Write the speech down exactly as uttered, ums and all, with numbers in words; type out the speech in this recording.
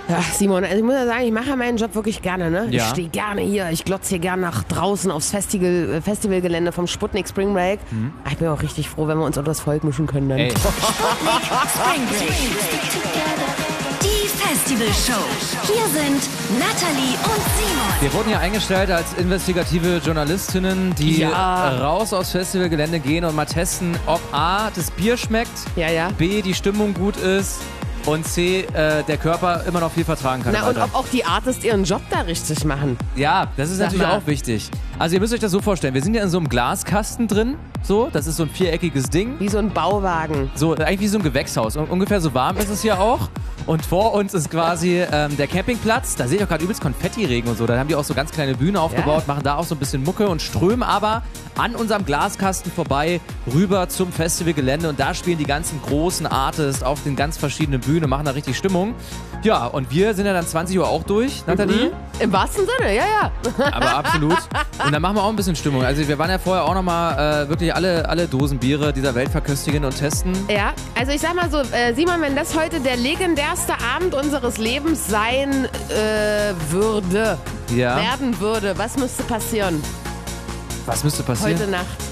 Ja, Simon, also ich muss ja sagen, ich mache ja meinen Job wirklich gerne, ne? Ja. Ich stehe gerne hier, ich glotze hier gerne nach draußen aufs Festival, äh, Festivalgelände vom Sputnik Spring Break. Mhm. Ach, ich bin auch richtig froh, wenn wir uns unter das Volk mischen können dann. Ey. Sputnik Spring Break. Die Festivalshow. Hier sind Natalie und Simon. Wir wurden hier eingestellt als investigative Journalistinnen, die Ja. raus aufs Festivalgelände gehen und mal testen, ob A, das Bier schmeckt, Ja, ja. B, die Stimmung gut ist und C, äh, der Körper immer noch viel vertragen kann. Na, im und Alter. ob auch die Artists ihren Job da richtig machen. Ja, das ist Sag natürlich mal. auch wichtig. Also ihr müsst euch das so vorstellen, wir sind ja in so einem Glaskasten drin, so, das ist so ein viereckiges Ding. Wie so ein Bauwagen. So, eigentlich wie so ein Gewächshaus. Und ungefähr so warm ist es hier auch. Und vor uns ist quasi ähm, der Campingplatz. Da sehe ich auch gerade übelst Konfettiregen und so. Da haben die auch so ganz kleine Bühne aufgebaut, Ja. machen da auch so ein bisschen Mucke und strömen aber an unserem Glaskasten vorbei rüber zum Festivalgelände. Und da spielen die ganzen großen Artists auf den ganz verschiedenen Bühnen und machen da richtig Stimmung. Ja, und wir sind ja dann zwanzig Uhr auch durch, Nathalie. Im wahrsten Sinne, ja, ja. Aber absolut. Und dann machen wir auch ein bisschen Stimmung. Also wir waren ja vorher auch nochmal äh, wirklich alle, alle Dosen Biere dieser Welt verköstigen und testen. Ja, also ich sag mal so, äh, Simon, wenn das heute der legendärste Abend unseres Lebens sein äh, würde, Ja. werden würde, was müsste passieren Was müsste passieren? heute Nacht?